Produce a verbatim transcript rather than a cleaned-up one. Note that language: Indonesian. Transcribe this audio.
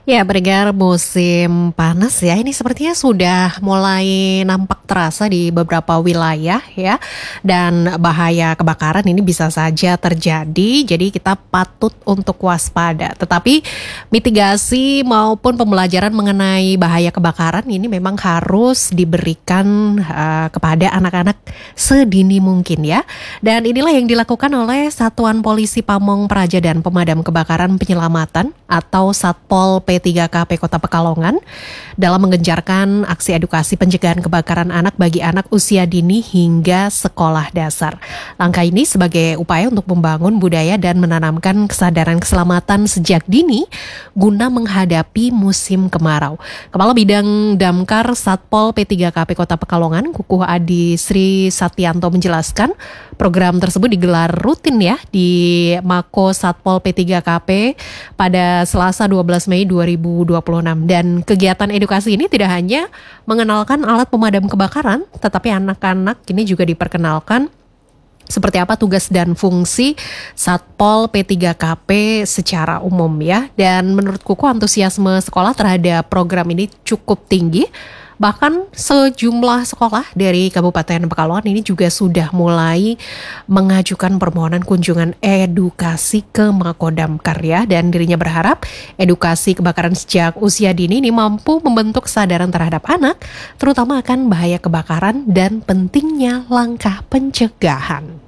Ya, bergear musim panas ya, ini sepertinya sudah mulai nampak terasa di beberapa wilayah ya, dan bahaya kebakaran ini bisa saja terjadi, jadi kita patut untuk waspada. Tetapi mitigasi maupun pembelajaran mengenai bahaya kebakaran ini memang harus diberikan uh, kepada anak-anak sedini mungkin ya. Dan inilah yang dilakukan oleh Satuan Polisi Pamong Praja dan Pemadam Kebakaran Penyelamatan atau Satpol P tiga K P Kota Pekalongan dalam menggencarkan aksi edukasi pencegahan kebakaran anak bagi anak usia dini hingga sekolah dasar. Langkah ini sebagai upaya untuk membangun budaya dan menanamkan kesadaran keselamatan sejak dini guna menghadapi musim kemarau. Kepala Bidang Damkar Satpol P tiga K P Kota Pekalongan, Kukuh Adi Sri Satyanto menjelaskan program tersebut digelar rutin ya di Mako Satpol P tiga K P pada Selasa dua belas Mei dua ribu dua puluh enam, dan kegiatan edukasi ini tidak hanya mengenalkan alat pemadam kebakaran, tetapi anak-anak ini juga diperkenalkan seperti apa tugas dan fungsi Satpol P tiga K P secara umum ya. Dan menurut Kuku, antusiasme sekolah terhadap program ini cukup tinggi. Bahkan sejumlah sekolah dari Kabupaten Pekalongan ini juga sudah mulai mengajukan permohonan kunjungan edukasi ke Makodamkar ya. Dan dirinya berharap edukasi kebakaran sejak usia dini ini mampu membentuk kesadaran terhadap anak, terutama akan bahaya kebakaran dan pentingnya langkah pencegahan.